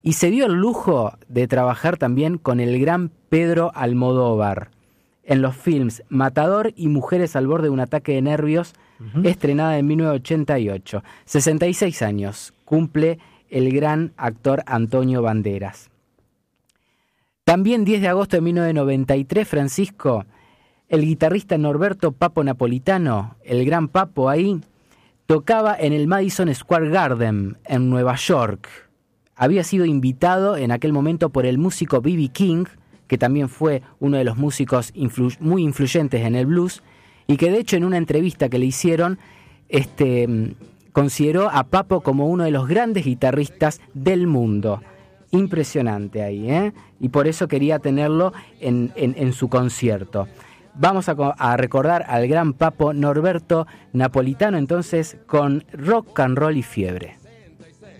Y se dio el lujo de trabajar también con el gran Pedro Almodóvar en los films Matador y Mujeres al borde de un ataque de nervios, estrenada en 1988. 66 años cumple el gran actor Antonio Banderas. También 10 de agosto de 1993, Francisco, el guitarrista Norberto Papo Napolitano, el gran Papo ahí, tocaba en el Madison Square Garden en Nueva York. Había sido invitado en aquel momento por el músico B.B. King, que también fue uno de los músicos muy influyentes en el blues, y que de hecho en una entrevista que le hicieron, consideró a Papo como uno de los grandes guitarristas del mundo. Impresionante ahí, ¿eh? Y por eso quería tenerlo en su concierto. Vamos a recordar al gran Papo Norberto Napolitano entonces con Rock and Roll y Fiebre.